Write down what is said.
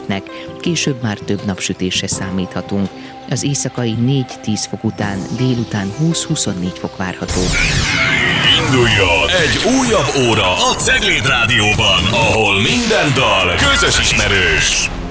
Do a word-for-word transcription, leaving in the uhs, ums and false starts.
lehetnek, később már több napsütésre számíthatunk. Az éjszakai négy-tíz fok után délután húsz-huszonnégy fok várható. Induljon egy újabb óra a Cegléd Rádióban, ahol minden dal közös ismerős.